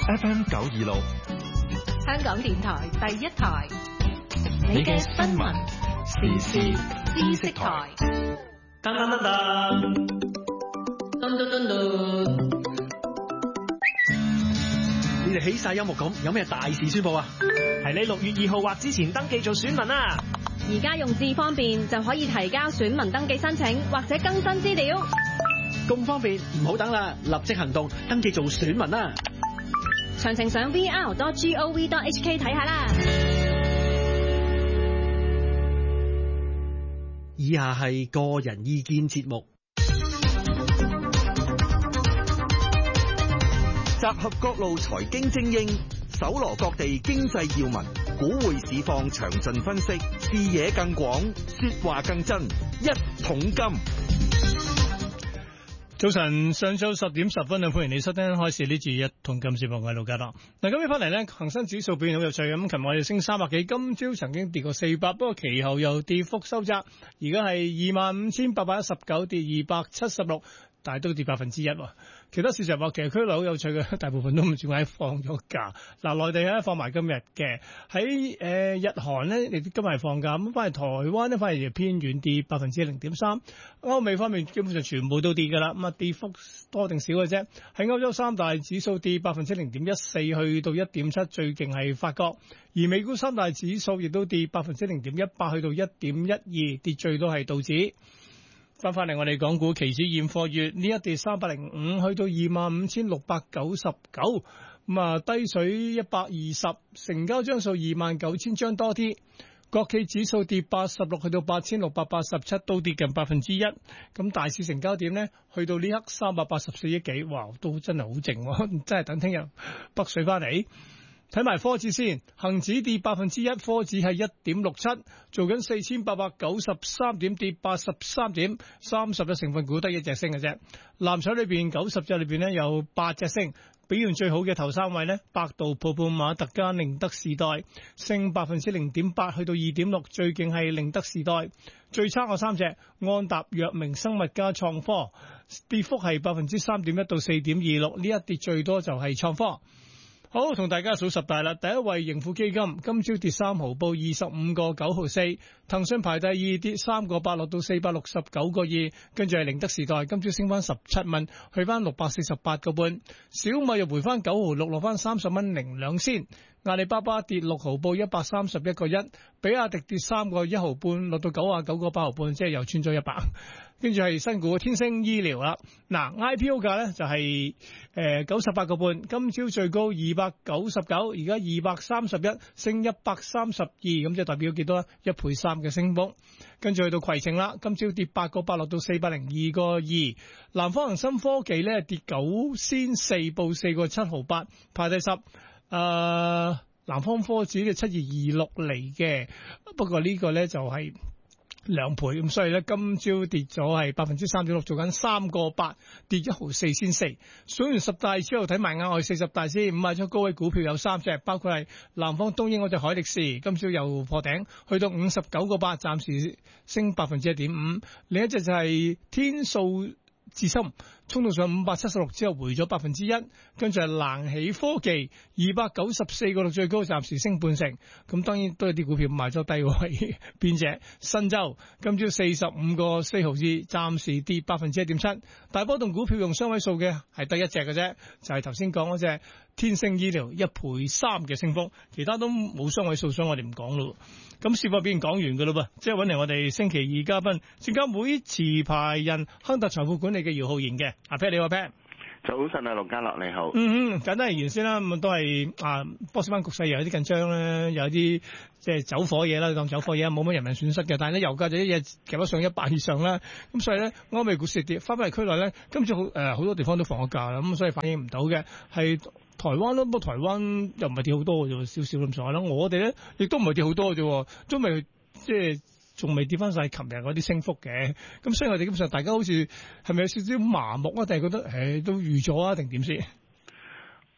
FM 926， 香港電台第一台， 你嘅新聞時事知識台。 噔噔噔噔，噔噔噔噔。 你哋起晒音樂咁，有咩大事宣佈啊？ 係你6月2號或之前登記做選民啊！ 而家用智方便就可以提交選民登記申請或者更新資料。 咁方便，唔好等啦，立即行動，登記做選民啦！ 詳情上 vr.gov.hk 睇下啦。 以下係個人意見節目， 集合各路財經精英，搜羅各地經濟要聞，股匯市況詳盡分析，視野更廣，說話更真。一桶金。 早晨，上晝10點10分啊！歡迎你收聽開始呢節一桶金節目，我係盧家樂。嗱，今日翻嚟呢，恒生指數表現好有趣咁。琴日我哋升300幾，今朝曾經跌過400，不過其後又跌幅收窄，而家係25,819，跌276。但係都跌1%。其他市場話其實區內好有趣嘅，大部分都唔知點解放咗假。嗱，內地咧放埋今日嘅，喺日韓呢，亦今日放假。咁翻嚟台灣呢，反而偏軟跌0.3%。歐美方面基本上全部都跌㗎啦。咁啊，跌幅多定少嘅啫。喺歐洲三大指數跌0.14%，去到 1.7，最勁係法國。而美股三大指數亦都跌0.18%，去到 1.12，跌最多係道指。翻嚟我哋港股期指現貨月呢一跌305，去到25,699，咁啊低水120，成交張數29,000張多啲。國企指數跌86，去到8,687，都跌近1%。咁大市成交點呢，去到呢刻384億幾，哇，都真係好靜，真係等聽日北水翻嚟。睇埋科指先，恒指跌1%，科指係 1.67， 做緊4,893點，跌83點，30隻成分股得一隻升嘅啫。藍籌裏邊90隻裏邊呢，有8隻升，表現最好嘅頭3位呢，百度、泡泡瑪特加、寧德時代，升0.8%，去到 2.6， 最勁係寧德時代。最差嘅3隻，安踏、藥明生物加創科，跌幅係3.1%到 4.26， 呢一跌最多就係創科。好，同大家數10大啦。第一位盈富基金今朝跌3毫，報25個9毫4。騰訊排第二，跌3個8，落到469個2。跟住係寧德時代，今朝升翻17蚊，去翻648個半。小米又回翻9毫6，落翻30蚊零兩仙。阿里巴巴跌6毫，報131個1。比亞迪跌3個1毫半，落到99個8毫半，即係又穿咗100。跟住係新股天星醫療啦，嗱 IPO 價咧就係98個半，今朝最高299，而家231，升132，咁即係代表幾多？1倍3嘅升幅。跟住去到攜程啦，今朝跌8個8，落到402個2。南方恒生科技咧跌9仙4，報4個7毫8，排第10。南方科指嘅7226嚟嘅，不過呢個咧就係2倍，咁所以咧今朝跌咗係3.6%，做緊3個8，跌1毫4仙4。數完10大之後睇埋額外40大先，買咗高位股票有3隻，包括係南方東英嗰隻海力士，今朝又破頂，去到59個8，暫時升1.5%。另一隻就係天數智深，衝到上576之後回咗1%，跟住係冷起科技294個6最高，暫時升半成。咁當然都有啲股票賣咗低位，邊隻？新洲今朝45個4毫2，暫時跌1.7%。大波動股票用雙位數嘅係得一隻嘅啫，就係頭先講嗰隻天星醫療1倍3嘅升幅，其他都冇雙位數，所以我哋唔講咯。咁是否表現講完㗎咯噃？即係揾嚟我哋星期二嘉賓，證監會持牌人亨達財富管理嘅姚浩然嘅。阿 Pat 你好 Pat。 早晨啊，盧家樂你好。 簡單而言先啦，咁都係波斯灣局勢又有啲緊張咧，有啲即係走火嘢啦，當走火嘢冇乜人命損失嘅。但係咧油價就一日夾咗上100以上啦，咁所以咧歐美股市跌，翻嚟區內咧，今朝好多地方都放咗假啦，咁所以反映唔到嘅係台灣咯。不過台灣又唔係跌好多嘅啫，少少咁上下啦。我哋咧亦都唔係跌好多嘅啫，都未即係。仲未跌翻晒琴日嗰啲升幅嘅，咁所以我哋基本上大家好似係咪有少少麻木啊？定係覺得都預咗啊？定點先？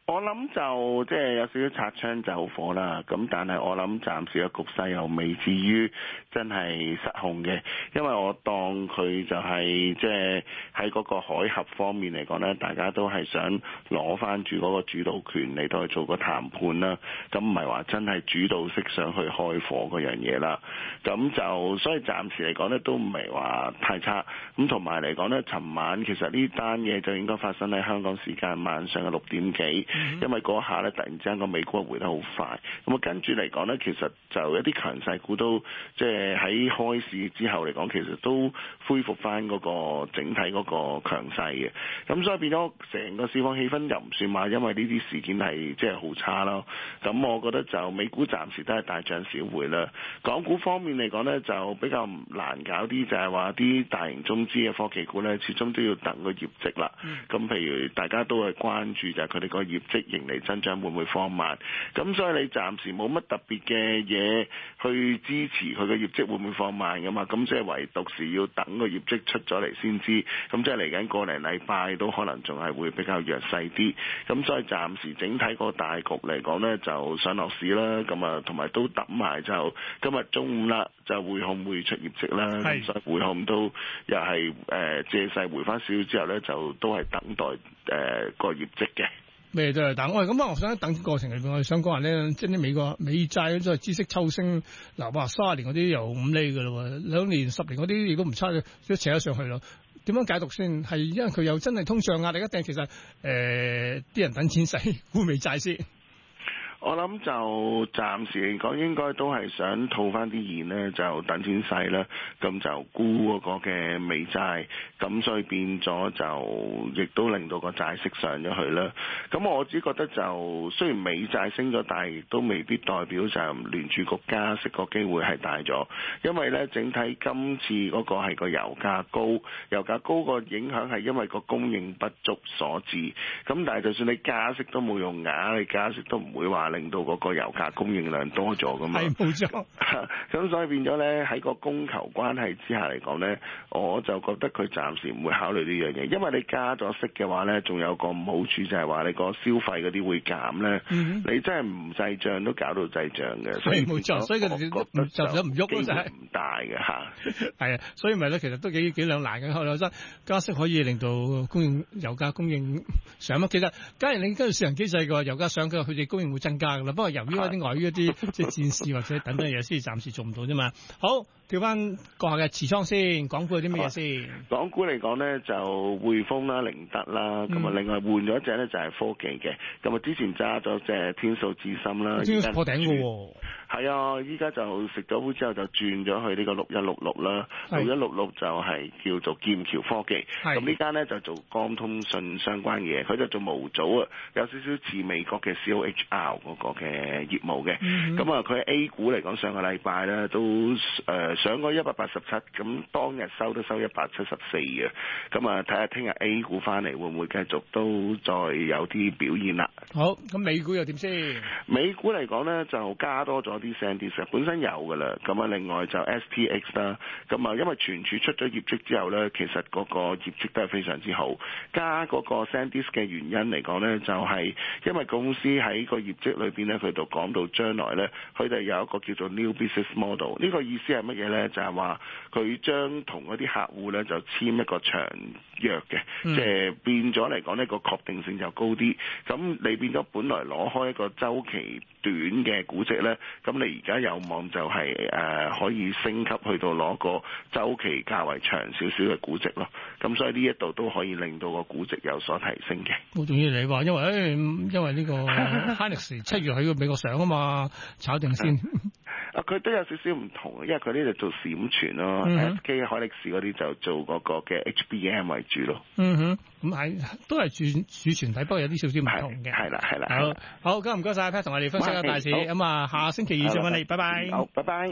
我諗就即係有少少擦槍走火啦，咁但係我諗暫時嘅局勢又未至於真係失控嘅，因為我當佢就係即係喺嗰個海峽方面嚟講呢，大家都係想攞翻住嗰個主導權嚟到去做個談判啦，咁唔係話真係主導式想去開火嗰樣嘢啦，咁就所以暫時嚟講呢，都唔係話太差，咁同埋嚟講呢，尋晚其實呢單嘢就應該發生喺香港時間晚上嘅6點幾。因為嗰下咧，突然之間個美股回得好快，咁啊跟住嚟講咧，其實就一啲強勢股都即係喺開市之後嚟講，其實都恢復翻嗰個整體嗰個強勢嘅，咁所以變咗成個市況氣氛又唔算話，因為呢啲事件係即係好差咯。咁我覺得就美股暫時都係大漲小回啦。港股方面嚟講咧，就比較難搞啲，就係話啲大型中資嘅科技股咧，始終都要等個業績啦。咁譬如大家都係關注就係佢哋個業績盈利增長會唔會放慢，咁所以你暫時冇乜特別嘅嘢去支持佢嘅業績會唔會放慢噶嘛，咁即係唯獨是要等個業績出咗嚟先知，咁即係嚟緊個零禮拜都可能仲係會比較弱勢啲，咁所以暫時整體個大局嚟講呢，就上落市啦，咁啊同埋都揼埋就今日中午啦，就匯控會出業績啦，咁所以匯控都又係借勢回翻少少之後呢，就都係等待個業績嘅。 咩都係等，我想喺等過程裏邊，我哋想講話咧，即係啲美國美債都係孳息抽升，嗱話30年嗰啲由5厘嘅咯，2年、10年嗰啲亦都唔差，都扯咗上去咯。點樣解讀先？係因為佢又真係通脹壓力，一定其實啲人等錢使，沽美債先。 我諗就暫時嚟講，應該都係想套翻啲現呢，就等錢使啦。咁就沽嗰個嘅美債，咁所以變咗就亦都令到個債息上咗去啦。咁我只覺得就雖然美債升咗，但係亦都未必代表就聯儲局加息個機會係大咗，因為呢整體今次嗰個係個油價高，油價高個影響係因為個供應不足所致。咁但係就算你加息都冇用㗎，你加息都唔會話令到嗰個油價供應量多咗噶嘛， 係冇錯。 咁所以變咗咧，喺個供求關係之下嚟講咧，我就覺得佢暫時唔會考慮呢樣嘢，因為你加咗息嘅話咧，仲有個唔好處就係話你個消費嗰啲會減咧，你真係唔滯脹都搞到滯脹嘅。所以冇錯，所以佢哋就唔喐咯，就係唔大嘅嚇。 係啊，所以咪咧，其實都幾兩難嘅。後來真加息可以令到油價供應上乜？其實假如你跟住市場機制嘅話，油價上嘅話，佢哋供應會增加㗎啦。不過由於一啲礙於一啲即係戰事或者等等嘢，先至暫時做唔到啫嘛。好，調翻個下嘅持倉先，港股有啲乜嘢先？ 港股嚟講咧，就匯豐啦、寧德啦，咁啊另外換咗一隻咧就係科技嘅，咁啊之前揸咗隻天數智深啦， 天數破頂嘅喎。 係啊，依家就食咗糊之後就轉咗去呢個6166啦，6166就係叫做劍橋科技。咁呢間咧就做光通訊相關嘅嘢，佢就做模組啊，有少少似美國嘅 COHR 嗰個嘅業務嘅。咁啊，佢 A 股嚟講上個禮拜咧都上過187，咁當日收都收174嘅。咁啊，睇下聽日 A 股翻嚟會唔會繼續都再有啲表現啦。 好，咁美股又點先？ 美股嚟講咧就加多咗啲 SanDisk，本身有㗎啦。咁啊，另外就 STX 啦。咁啊，因為全署出咗業績之後咧，其實嗰個業績都係非常之好。加嗰個 SanDisk 嘅原因嚟講咧，就係因為公司喺個業績裏邊咧，佢度講到將來咧，佢哋有一個叫做 New Business Model。呢個意思係乜嘢咧？就係話佢將同嗰啲客戶咧就簽一個長約嘅，即係變咗嚟講呢個確定性就高啲。咁你變咗本來攞開一個週期短嘅估值咧，咁你而家有望就係可以升級去到攞個週期較為長少少嘅估值咯。咁所以呢一度都可以令到個估值有所提升嘅。 好重要你話，因為呢個 Hynix 7月喺美國上啊嘛，炒定先。 佢都有少少唔同，因為佢呢度做閃存咯，SK 海力士嗰啲就做嗰個嘅 HBM 為主咯。咁都係儲存體，不過有啲少少唔同嘅。係啦。好，咁唔該晒 Pat 同我哋分析下大市。咁啊，下星期二再揾你，拜拜。 好，拜拜。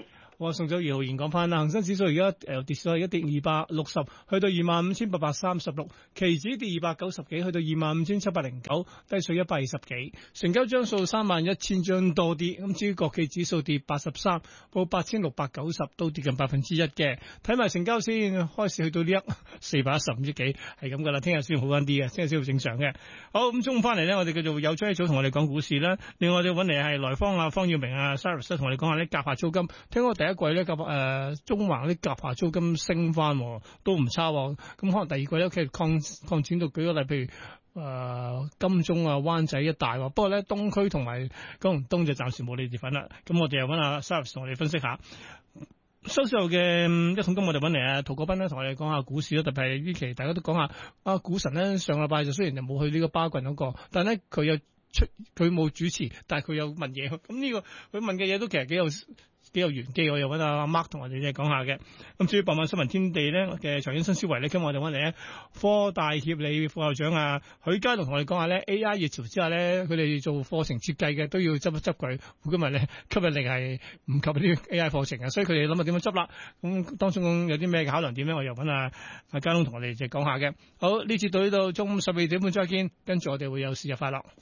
好啊，送咗2號言講翻啦。恒生指數而家跌咗一跌260，去到25,836，期指跌290幾，去到25,709，低水120幾，成交張數31,000張多啲。咁至於國企指數跌83，報8,690，都跌近1%嘅。睇埋成交先，開市去到呢415億幾，係咁噶啦。聽日先好翻啲嘅，聽日先好正常嘅。好，咁中午翻嚟咧，我哋繼續有張一早同我哋講股市啦。另外我哋揾嚟係來方啊、方耀明啊、Cyrus 同我哋講下啲夾下租金。聽講第一季咧中環啲夾下租金升翻，都唔差。咁可能第二季咧其實擴展到，舉個例，譬如金鐘啊、灣仔一帶。不過咧東區同埋九龍東就暫時冇你哋份啦。咁我哋又揾阿 Cyrus 同我哋分析下。收市後嘅一桶金，我哋揾嚟啊陶國斌咧，同我哋講下股市啦。特別係呢期大家都講下股神咧，上個禮拜就雖然就冇去呢個巴郡嗰個，但係咧佢冇主持，但係佢有問嘢。咁呢個佢問嘅嘢都其實幾有玄機。我又揾阿 Mark 同我哋講下嘅。咁至於傍晚新聞天地咧嘅財經新思維咧，今日我哋揾嚟咧科大協理副校長啊許家龍同我哋講下咧 AI 熱潮之下咧，佢哋做課程設計嘅都要執一執佢。今日咧吸引力係唔及呢啲 AI 課程啊，所以佢哋諗下點樣執啦。咁當中有啲咩考量點咧，我又揾阿家龍同我哋就講下嘅。好，呢次到呢度，中午12點半再見，跟住我哋會有事日快樂。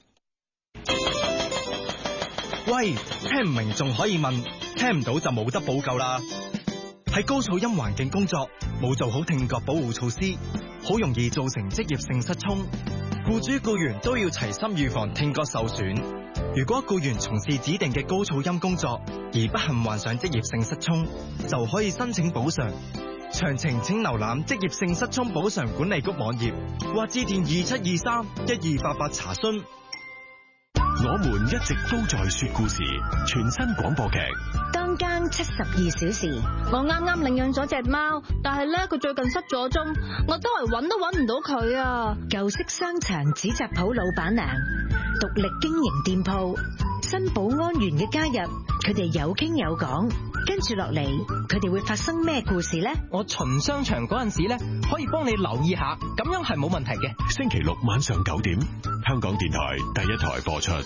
喂，聽唔明仲可以問，聽唔到就冇得補救啦。喺高噪音環境工作，冇做好聽覺保護措施，好容易造成職業性失聰。僱主僱員都要齊心預防聽覺受損。如果僱員從事指定嘅高噪音工作，而不幸患上職業性失聰，就可以申請補償。詳情請瀏覽職業性失聰補償管理局網頁，或致電2723-1288查詢。 我們一直都在說故事，全新廣播劇。 當間72小時，我啱啱領養咗隻貓，但係咧佢最近失咗蹤，我周圍揾都揾唔到佢啊！舊式商場紙紮鋪老闆娘，獨立經營店鋪，新保安員嘅加入，佢哋有傾有講，跟住落嚟佢哋會發生咩故事呢？ 我巡商場嗰陣時咧，可以幫你留意下，咁樣係冇問題嘅。 星期六晚上9點，香港電台第一台播出。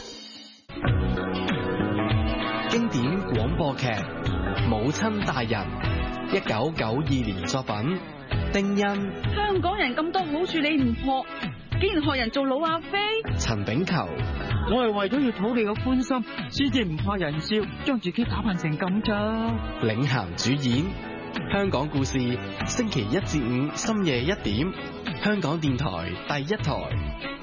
經典廣播劇《母親大人》，1992年作品。丁欣、 香港人咁多好處你唔學，竟然學人做老阿飛。 陳炳球， 我係為咗要討你嘅歡心，先至唔怕人笑，將自己打扮成咁咋。 領銜主演。香港故事，星期1至5深夜1點，香港電台第一台。